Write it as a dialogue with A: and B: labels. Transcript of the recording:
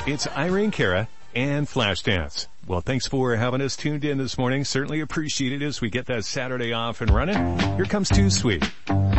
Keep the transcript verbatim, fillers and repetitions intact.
A: It's Irene Cara and Flashdance. Well, thanks for having us tuned in this morning. Certainly appreciate it as we get that Saturday off and running. Here comes Too Sweet.